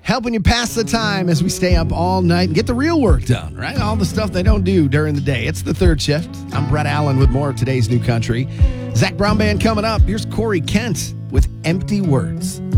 helping you pass the time as we stay up all night and get the real work done, right? All the stuff they don't do during the day. It's the third shift. I'm Brett Allen with more of today's new country. Zach Brown Band coming up. Here's Corey Kent with Empty Words.